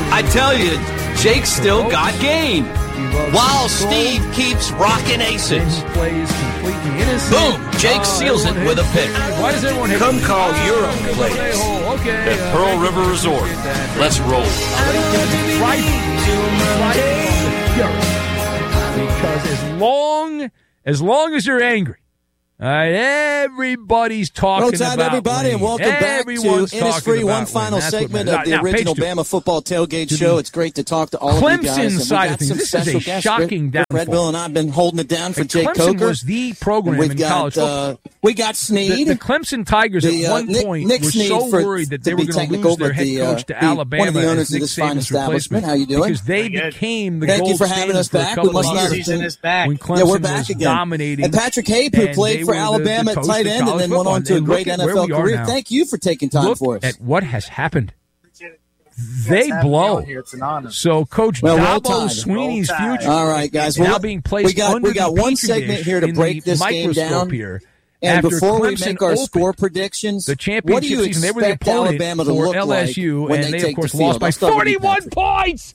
I tell you, Jake still got game. While Steve keeps rocking aces. Boom! Jake seals it with a pick. Why does everyone hate Come call your own plays at Pearl River Resort. Let's roll. Because as long as you're angry, all right, everybody's talking about time, everybody, and welcome back to Innisfree, one final Lane. segment of the original Bama Football Tailgate Show. It's great to talk to all of you guys. Clemson side of things, this is a shocking downfall. Red Bill and I have been holding it down for Jake Clemson Coker. was the program in college football. We got Snead. The Clemson Tigers at one point were so worried that they were going to lose their head coach to Alabama. One of the owners of Nick this fine Saban's establishment. How you doing? Because they became the Thank gold you for having us back. We must not have when Clemson we're back was again. dominating. And Patrick Hape, who played for Alabama at tight end and then went on to a great NFL career. Thank you for taking time for us. Look at what has happened. They blow. So Coach Dabo Sweeney's future. All right, guys. Now being placed we got one segment here to break this game down. Here. And After before Clemson we make our score predictions, the championship season, they were the opponent for LSU, and they, of course, lost by 41 points.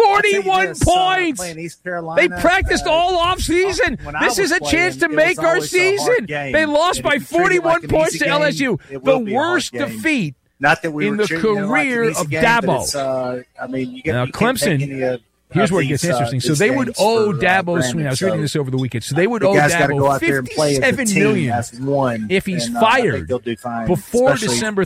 41 points! They practiced all offseason. This is a chance to make our season. They lost by 41 points to LSU. The worst defeat in the career of Dabo. Now, Clemson, here's where it gets interesting. So they would owe Dabo Sweeney. I was reading this over the weekend. So they would owe Dabo $57 million if he's fired before December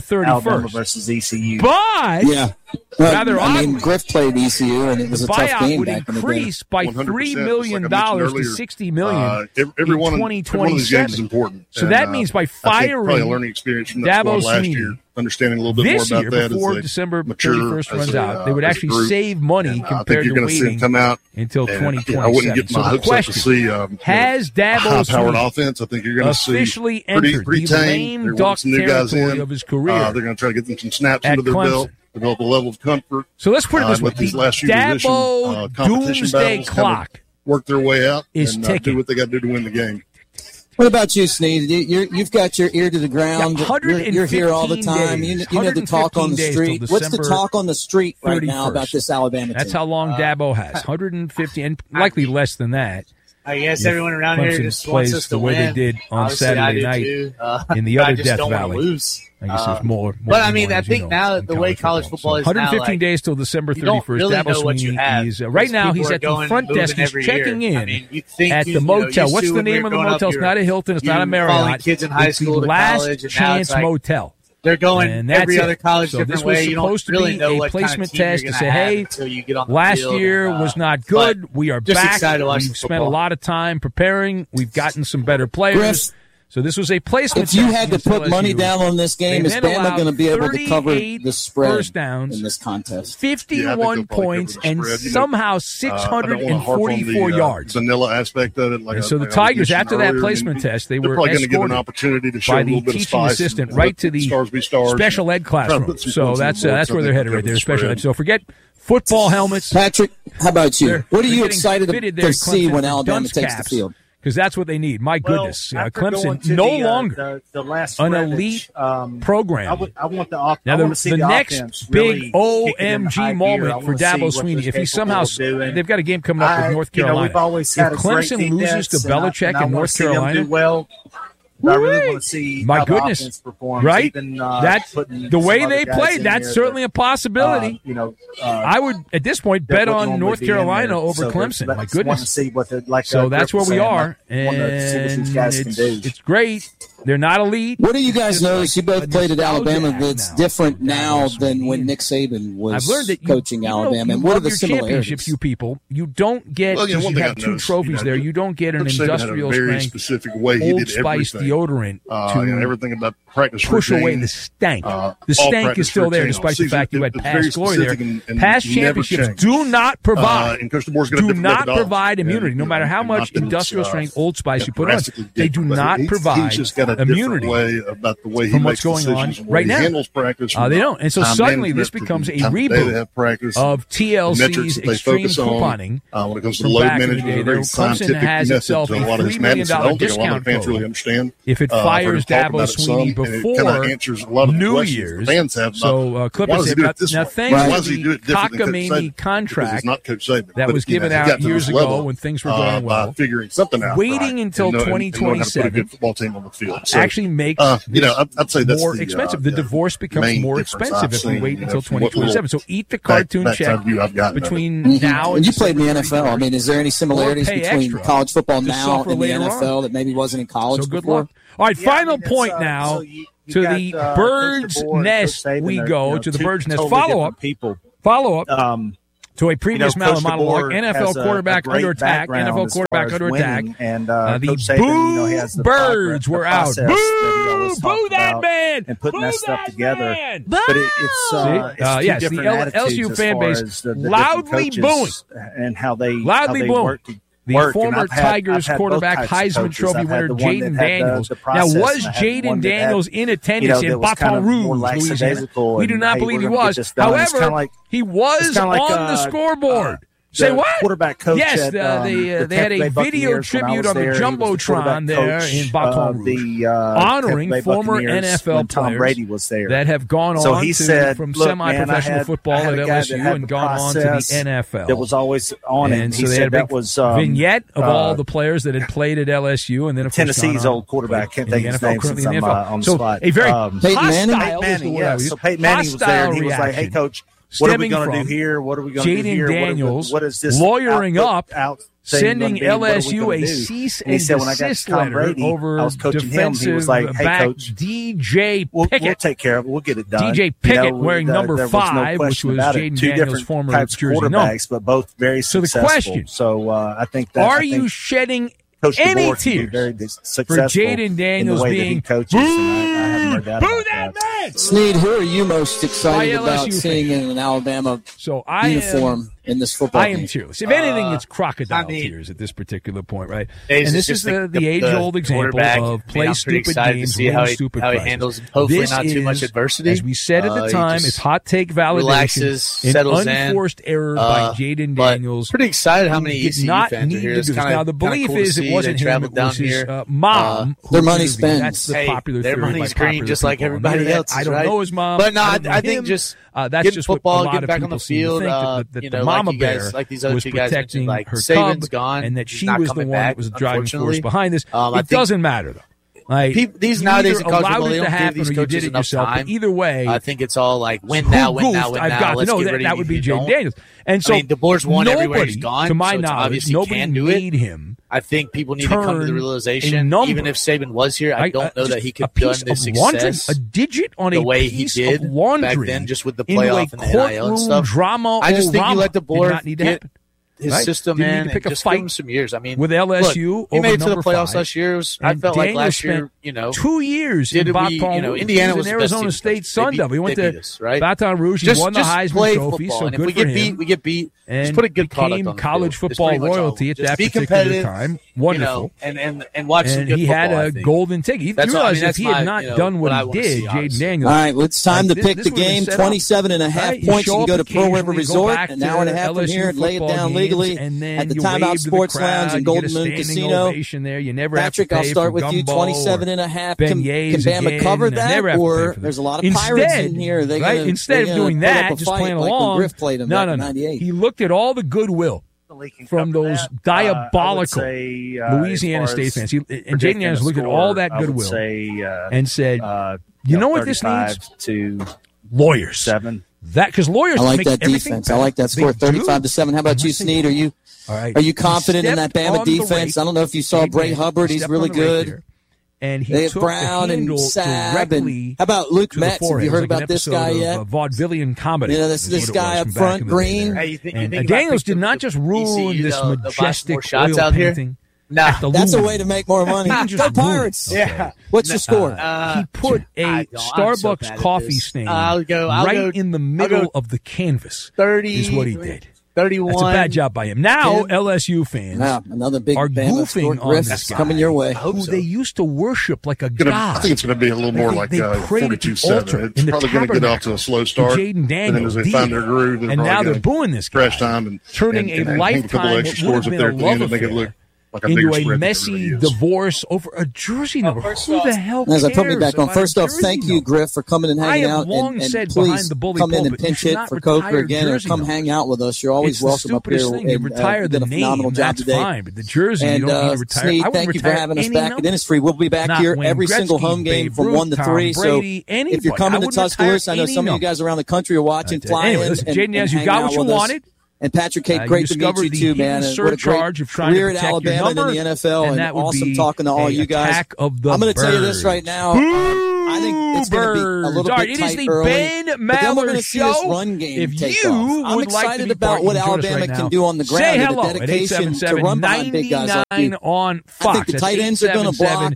31st. But rather oddly, Griff played ECU, and it was a tough game would back in the day. increase by $3 million to $60 million in 2027. Every one of these games is important. So that means by firing probably a learning experience from that Dabo last Sweeney year, understanding a little bit more this about year, that before as December mature 31st runs out, they would actually group. save money compared to waiting come out until 2027. I wouldn't get my hopes up to see has Dabo high-powered Sweeney offense. I think you're going to see officially entered pretty the tame. lame duck territory of his career. They're going to try to get them some snaps into their belt, develop a level of comfort. So let's put it this way: these last few Dabo doomsday clock work their way out is ticking. Do what they got to do to win the game. What about you, Snead? You've got your ear to the ground. You're here all the time. You know the talk on the street. What's the talk on the street right now about this Alabama team? That's how long Dabo has. 150, and likely less than that. I guess everyone around here just wants us to win. The way they did on Saturday night in the other Death Valley. I guess there's more. But I mean, I think now the way college football is 115 days till December 31st. Dabo Sweeney is right now. He's at the front desk. He's checking in at the motel. What's the name of the motel? It's not a Hilton. It's not a Marriott. Kids in high school, the Last Chance Motel. They're going every other college so different this was way. You don't supposed really to know be a what placement kind of test to say, hey, last year was not good. We are back. We've spent a lot of time preparing. We've gotten some better players. Griff, so this was a placement test. If you had to put money down on this game, is Bama going to be able to cover the spread first downs in this contest? 51 points and somehow 644 yards. Vanilla aspect of it. So the Tigers, after that placement test, they were escorted an opportunity to show by a little the bit of teaching spice assistant right to the special ed classroom. So that's where they're headed right there, special ed. So forget football helmets. Patrick, how about you? What are you excited to see when Alabama takes the field? Because that's what they need. My goodness, Clemson no longer an elite program. I want the now the next big OMG moment for Dabo Sweeney, if he somehow they've got a game coming up with North Carolina. If Clemson loses to Belichick in North Carolina. I really want to see my goodness, right? That's the way they played. That's certainly a possibility. I would at this point bet on North Carolina over Clemson. My goodness. So that's where we are, and it's great. They're not elite. What do you guys notice? You both played at Alabama. That's different now than when Nick Saban was I've learned that coaching Alabama. And what are the similarities? You people, you don't get you have two trophies there. You don't get an industrial strength, Old Spice deodorant to everything about practice push away the stank. The stank is still there, despite the fact you had past glory there. Past championships do not provide immunity, no matter how much industrial strength Old Spice you put on. They do not provide immunity way about the way he from makes what's going on decisions, right now. He handles practice. They don't. And so suddenly this becomes a reboot of TLC's extreme couponing. When it comes to load management, a very scientific method to a lot of his madness. I don't think a lot of fans really understand. If it fires Dabo Swinney before New Year's. Fans have. So Clippers say, now thanks to the cockamamie contract that was given out years ago when things were going well, figuring something out, waiting until 2027 actually makes I'd say that's more expensive. The divorce becomes more expensive if we wait until 2027. So eat the cartoon check between now and you played in the NFL. I mean, is there any similarities between college football now and the NFL that maybe wasn't in college so good before? Luck. All right, final point now. To the Bird's Nest we go. To the Bird's Nest follow-up. To a previous monologue, NFL quarterback under attack. NFL quarterback under attack. And the Boo Birds were out. Boo that man! And putting that stuff together. But it's yes, two different the LSU fan base loudly booing. And how they booing. The former Tigers quarterback Heisman Trophy winner Jaden Daniels. Now, was Jaden Daniels in attendance in Baton Rouge, Louisiana? We do not believe he was. However, he was on the scoreboard. Say what? Quarterback coach. Yes, they had a video tribute on the Jumbotron there in Baton Rouge, honoring former NFL Tom Brady players was there. that have gone So on he said, from "Look, semi-professional football at LSU and gone on to the NFL. That was always on it. And he so they said had a big that was vignette of all the players that had played at LSU, and then of course Tennessee's old quarterback. Can't think of his name since I'm on the spot. A very Peyton hostile. So Peyton Manning was there, and he was like, "Hey, coach, what are we going to do here? What are we going to do here? Daniels, what is this lawyering up, sending LSU a cease and desist letter over defensive back DJ Pickett. We'll take care of it. We'll get it done. DJ Pickett wearing number 5, which was Jaden Daniels' former jersey quarterbacks, but both very successful. So the question, so I think that are you shedding Coach any DeBoer tears for Jaden Daniels being coaches? I have no doubt about that man? Sneed, who are you most excited about seeing in an Alabama uniform in this football game? I am too. If anything, it's crocodile tears at this particular point, right? And this is the age-old example of play stupid games, win stupid prizes. He handles hopefully not too much adversity. As we said at the time, it's hot take validation, an unforced error by Jaden Daniels. Pretty excited how many ECU fans are here. Now, the belief is it wasn't him, it was his mom. Their money spent. That's the popular theory. Their money's green just like everybody else. I don't know his mom. But no, I think just that's just football, what a lot get back of on the people field. That the mama bear like these other was two guys protecting like her Saban's cub, gone, and that she not was the one back, that was the driving force behind this. It doesn't matter though. Like, these nowadays in college football, they don't give these coaches enough time. But either way, I think it's all like win now. I've got to know that would be Jaden Daniels. And so DeBoer's won everywhere he's gone. To my knowledge, nobody made him. I think people need to come to the realization, even if Saban was here, I don't know that he could have done this success a digit on the way he did back then, just with the playoff and the NIL and stuff. Drama. I just think you let DeBoer get his system in and just give him some years. I mean, with LSU, he made it to the playoffs last year. I felt like last year, 2 years in Baton Rouge. Indiana was Arizona State Sun Devil. He went to Baton Rouge. He won the Heisman Trophy, so good for him. We get beat. And just put a good product on the college football royalty at that particular time. Wonderful. And watch some good football. He had a golden ticket. You realize if he had not done what he did, Jaden Daniels. All right, well, it's time to pick the game. 27.5 points. You can go to Pearl River Resort, an hour and a half from here, and lay it down legally at the Timeout Sports Lounge and Golden Moon Casino. Patrick, I'll start with you. 27.5. Can Bama cover that, or there's a lot of Pirates in here? Instead of doing that, just playing along. No. He looked at all the goodwill from those diabolical Louisiana State fans. And Jaden Daniels looked at all that goodwill and said, you know what this needs? Lawyers. 7. Because lawyers I like make that defense. I like that score, 35-7. How about you, Sneed? Are you confident in that Bama defense? I don't know if you saw Bray Hubbard. He's really good. And they have Brown and Sabb. And how about Luke Metz? Have you heard about this guy yet? Vaudevillian comedy. This guy up front, Green. And Daniels did not just ruin this majestic shots oil out painting. No, that's a way to make more money. Go Pirates! Yeah. What's your score? He put a Starbucks coffee stain right in the middle of the canvas. 30 is what he did. 31. That's a bad job by him. Now, LSU fans another big are goofing on this guy. Coming your way. Who they used to worship like a god. I think it's going to be a little more like 42-7. It's probably going to get off to a slow start. Jaden Daniels, and then as they find their groove, and now they're booing this guy. Crash time and turning a lifetime what would have been a love affair into a messy divorce over a jersey number. Who the hell cares? As I put me back on, first off, thank you, Griff, for coming and hanging out. And please come in and pinch hit for Coker again, or come hang out with us. You're always welcome up here. You retire the name, that's fine, but the jersey, you don't need to retire. Sneed, thank you for having us back at Innisfree. We'll be back here every single home game from 1 to 3. So if you're coming to Tuscaloosa, I know some of you guys around the country are watching, fly in and hang out with us. You got what you wanted. And Patrick Cape, great to meet you too, man. And what a great career at Alabama and in the NFL, and awesome talking to all you guys. I'm going to tell you this right now. I think it's going to be a little bit tight early. Ben but then we're going to see this run game take off. I'm excited about what Alabama can do on the ground and the dedication to run behind big guys like you. On Fox. I think the tight ends are going to block.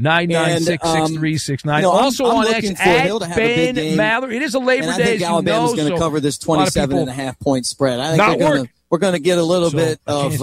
9966369. Also on X at Ben Maller. It is a Labor Day. I think Alabama's going to cover this 27.5 point spread. I think we're going to get a little bit of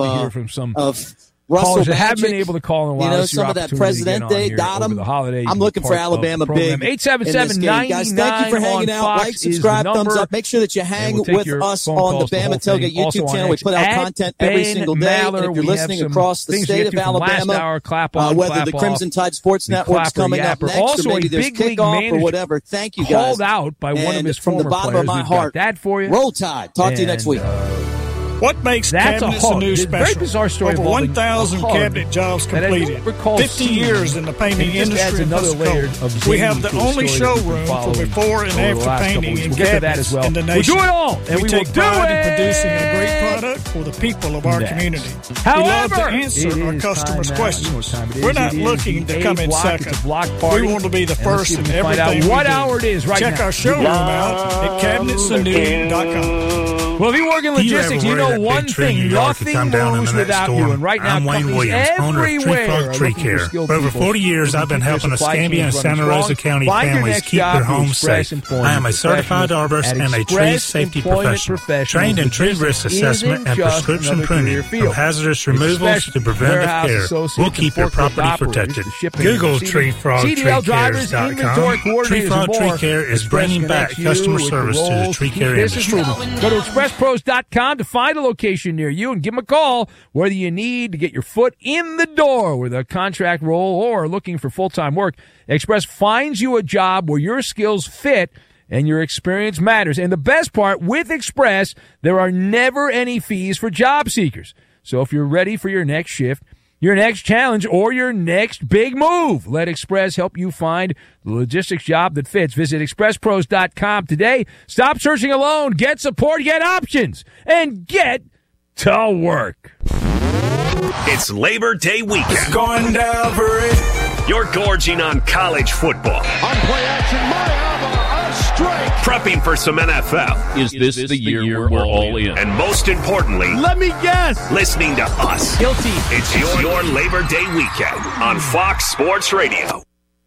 Russell that have been able to call in a while. Some of that Presidente got him. I'm looking for Alabama big. 877-99 guys, thank you for hanging out. Like, subscribe, thumbs up. Make sure that you hang with us on the Bama Tailgate YouTube channel. We put out content every single day. And if you're listening across the state of Alabama, whether the Crimson Tide Sports Network's coming up next, or maybe there's kickoff or whatever, thank you guys. Called out by one of his former players. From the bottom of my heart, roll Tide. Talk to you next week. What makes cabinets a new special? Over 1,000 cabinet jobs completed. 50 years in the painting industry in Pensacola. We have the only showroom for before and after painting and cabinets in the nation. We'll do it all, and we will pride in producing a great product for the people of our community. We love to answer our customers' questions. We're not looking to come in second. We want to be the first in everything we do. What hour it is right now. Check our showroom out at cabinetsanew.com. Well, if you work in logistics, you know one thing: nothing moves without you. And right now, I'm Wayne Williams, owner of Tree Frog Tree Care. For over 40 years, I've been helping Escambia and Santa Rosa County families keep their homes safe. I am a certified arborist and a tree safety professional, trained in tree risk assessment and prescription pruning, from hazardous removals to preventive care. We'll keep your property protected. Google TreeFrogTreeCares.com. Tree Frog Tree Care is bringing back customer service to the tree care industry. Go to ExpressPros.com to find a location near you and give them a call, whether you need to get your foot in the door with a contract role or looking for full-time work. Express finds you a job where your skills fit and your experience matters. And the best part, with Express, there are never any fees for job seekers. So if you're ready for your next shift, your next challenge, or your next big move, let Express help you find the logistics job that fits. Visit ExpressPros.com today. Stop searching alone. Get support, get options, and get to work. It's Labor Day weekend. It's going down for it. You're gorging on college football. On play action, a strike. Prepping for some NFL. Is this the year we're all in? And most importantly, let me guess, listening to us. Guilty. It's your Labor Day weekend on Fox Sports Radio.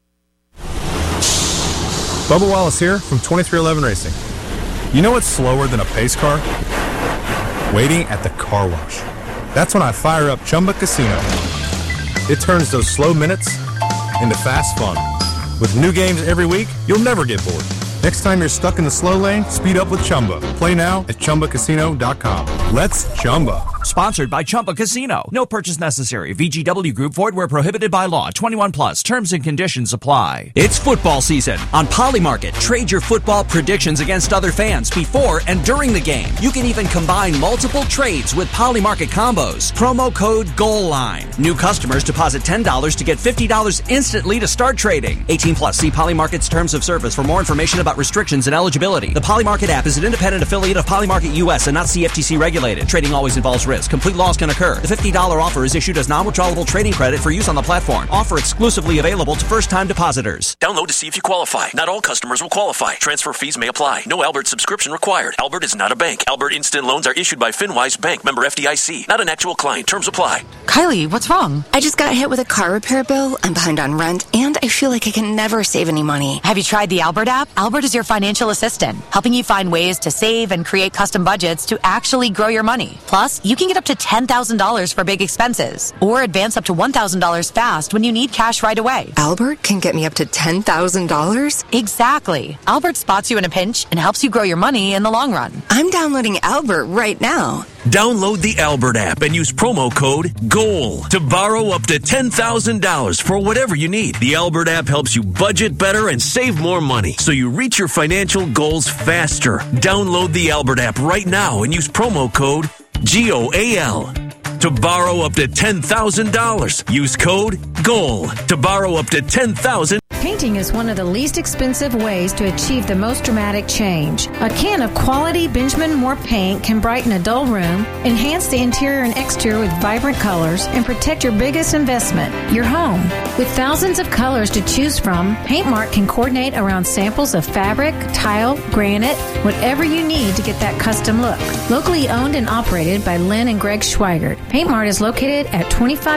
Bubba Wallace here from 2311 Racing. You know what's slower than a pace car? Waiting at the car wash. That's when I fire up Chumba Casino. It turns those slow minutes into fast fun. With new games every week, you'll never get bored. Next time you're stuck in the slow lane, speed up with Chumba. Play now at ChumbaCasino.com. Let's Chumba. Sponsored by Chumba Casino. No purchase necessary. VGW Group. Void where prohibited by law. 21 plus. Terms and conditions apply. It's football season. On Polymarket, trade your football predictions against other fans before and during the game. You can even combine multiple trades with Polymarket combos. Promo code GOALLINE. New customers deposit $10 to get $50 instantly to start trading. 18 plus. See Polymarket's terms of service for more information about restrictions and eligibility. The Polymarket app is an independent affiliate of Polymarket US and not CFTC regulated. Trading always involves risk. risk. Complete loss can occur. The $50 offer is issued as non-withdrawable trading credit for use on the platform. Offer exclusively available to first-time depositors. Download to see if you qualify. Not all customers will qualify. Transfer fees may apply. No Albert subscription required. Albert is not a bank. Albert Instant Loans are issued by FinWise Bank, member FDIC. Not an actual client. Terms apply. Kylie, what's wrong? I just got hit with a car repair bill. I'm behind on rent, and I feel like I can never save any money. Have you tried the Albert app? Albert is your financial assistant, helping you find ways to save and create custom budgets to actually grow your money. Plus, you can get up to $10,000 for big expenses, or advance up to $1,000 fast when you need cash right away. Albert can get me up to $10,000? Exactly. Albert spots you in a pinch and helps you grow your money in the long run. I'm downloading Albert right now. Download the Albert app and use promo code GOAL to borrow up to $10,000 for whatever you need. The Albert app helps you budget better and save more money so you reach your financial goals faster. Download the Albert app right now and use promo code GOAL to borrow up to $10,000. Use code GOAL to borrow up to $10,000. Painting is one of the least expensive ways to achieve the most dramatic change. A can of quality Benjamin Moore paint can brighten a dull room, enhance the interior and exterior with vibrant colors, and protect your biggest investment, your home. With thousands of colors to choose from, Paint Mart can coordinate around samples of fabric, tile, granite, whatever you need to get that custom look. Locally owned and operated by Lynn and Greg Schweigert, Paint Mart is located at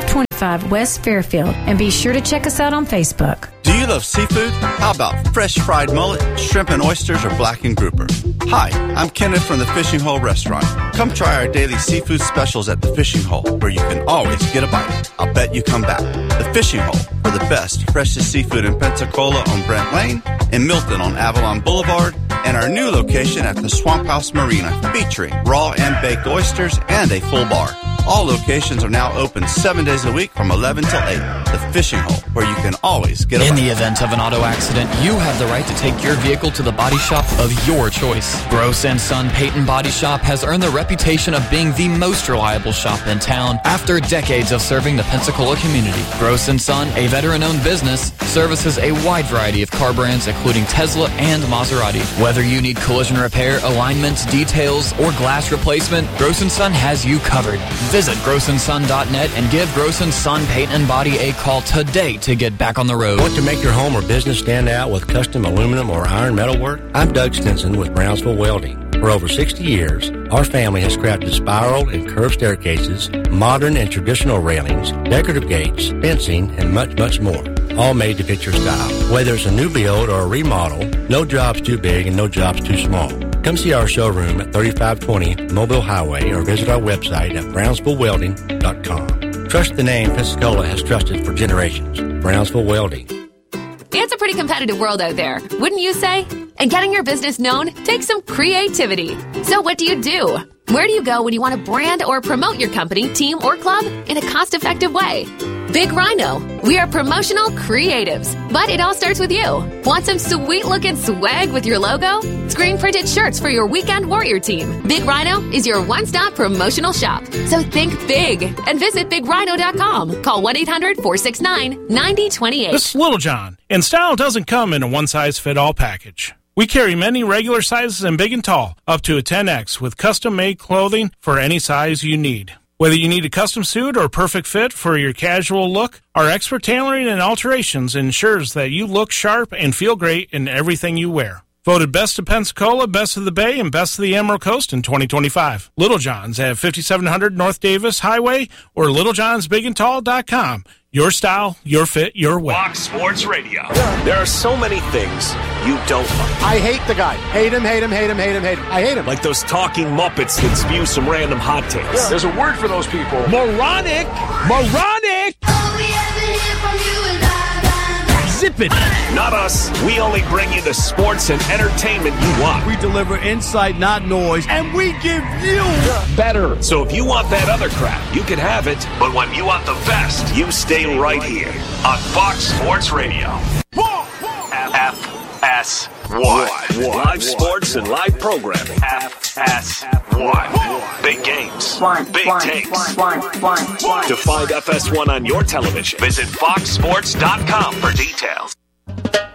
2525 West Fairfield, and be sure to check us out on Facebook. Do you love seafood? How about fresh fried mullet, shrimp and oysters, or blackened grouper? Hi, I'm Kenneth from the Fishing Hole Restaurant. Come try our daily seafood specials at the Fishing Hole, where you can always get a bite. I'll bet you come back. The Fishing Hole, for the best, freshest seafood in Pensacola on Brent Lane, in Milton on Avalon Boulevard, and our new location at the Swamp House Marina, featuring raw and baked oysters and a full bar. All locations are now open 7 days a week from 11 till 8. The Fishing Hole, where you can always get a bite. In the event of an auto accident, you have the right to take your vehicle to the body shop of your choice. Gross & Son Paint and Body Shop has earned the reputation of being the most reliable shop in town after decades of serving the Pensacola community. Gross & Son, a veteran-owned business, services a wide variety of car brands including Tesla and Maserati. Whether you need collision repair, alignment, details, or glass replacement, Gross & Son has you covered. Visit grossandson.net and give Gross & Son Paint and Body a call today to get back on the road. Want to make your home or business stand out with custom aluminum or iron metal work? I'm Doug Stinson with Brownsville Welding. For over 60 years, our family has crafted spiral and curved staircases, modern and traditional railings, decorative gates, fencing, and much, much more. All made to fit your style. Whether it's a new build or a remodel, no job's too big and no job's too small. Come see our showroom at 3520 Mobile Highway or visit our website at brownsvillewelding.com. Trust the name Pensacola has trusted for generations. Brownsville Welding. It's a pretty competitive world out there, wouldn't you say? And getting your business known takes some creativity. So what do? Where do you go when you want to brand or promote your company, team, or club in a cost-effective way? Big Rhino. We are promotional creatives, but it all starts with you. Want some sweet-looking swag with your logo? Screen-printed shirts for your weekend warrior team. Big Rhino is your one-stop promotional shop. So think big and visit BigRhino.com. Call 1-800-469-9028. This is Little John, and style doesn't come in a one-size-fit-all package. We carry many regular sizes and big and tall, up to a 10X, with custom-made clothing for any size you need. Whether you need a custom suit or perfect fit for your casual look, our expert tailoring and alterations ensures that you look sharp and feel great in everything you wear. Voted Best of Pensacola, Best of the Bay, and Best of the Emerald Coast in 2025. Little John's at 5700 North Davis Highway or littlejohnsbigandtall.com. Your style, your fit, your way. Fox Sports Radio. There are so many things you don't like. I hate the guy. Hate him. I hate him. Like those talking Muppets that spew some random hot takes. Yeah. There's a word for those people. Moronic. Zip it. Not us. We only bring you the sports and entertainment you want. We deliver insight, not noise, and we give you better. So if you want that other crap, you can have it. But when you want the best, you stay right here on Fox Sports Radio. FS1. Live sports and live programming. FS1. Big games. Big takes. To find FS1 on your television, visit foxsports.com for details.